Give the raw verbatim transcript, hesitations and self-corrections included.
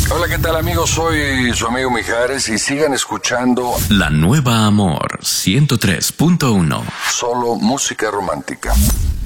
Hola, ¿qué tal, amigos? Soy su amigo Mijares y sigan escuchando La Nueva Amor ciento tres punto uno. Solo música romántica.